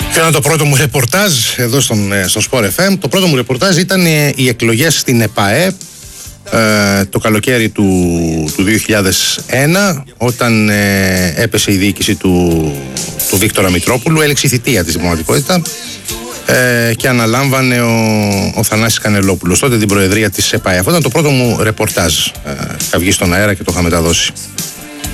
Έκανα το πρώτο μου ρεπορτάζ εδώ στο Sport FM. Το πρώτο μου ρεπορτάζ ήταν οι εκλογές στην ΕΠΑΕ το καλοκαίρι του 2001, όταν έπεσε η διοίκηση του Βίκτορα Μητρόπουλου, έληξε η θητεία της δημοτικότητα και αναλάμβανε ο Θανάσης Κανελόπουλος τότε την προεδρία της ΕΠΑΕ. Αυτό ήταν το πρώτο μου ρεπορτάζ. Είχα βγει στον αέρα και το είχα μεταδώσει.